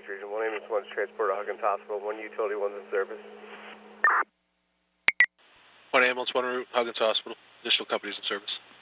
region. 1 ambulance, 1's transport to Huggins Hospital, 1 utility, 1's in service. 1 ambulance, 1 route, Huggins Hospital. Additional companies in service.